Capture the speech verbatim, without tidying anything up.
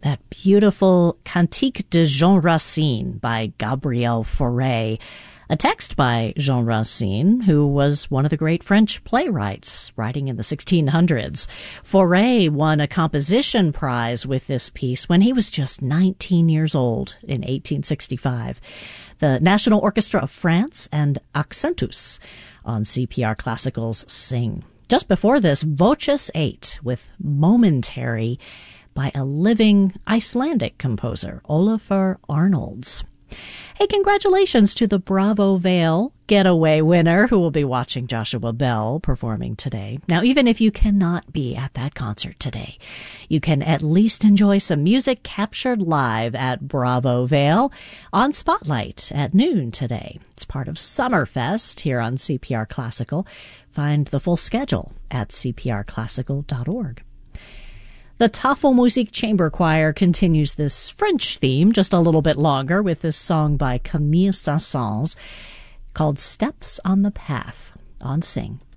That beautiful Cantique de Jean Racine by Gabriel Fauré, a text by Jean Racine, who was one of the great French playwrights, writing in the sixteen hundreds. Fauré won a composition prize with this piece when he was just nineteen years old in eighteen sixty-five. The National Orchestra of France and Accentus on C P R Classical's Sing. Just before this, Voces eight with Momentary by a living Icelandic composer, Olafur Arnalds. Hey, congratulations to the Bravo Vale Getaway winner who will be watching Joshua Bell performing today. Now, even if you cannot be at that concert today, you can at least enjoy some music captured live at Bravo Vale on Spotlight at noon today. It's part of Summerfest here on C P R Classical. Find the full schedule at c p r classical dot org. The Tafelmusik Chamber Choir continues this French theme just a little bit longer with this song by Camille Saint-Saëns called Steps on the Path on Sing.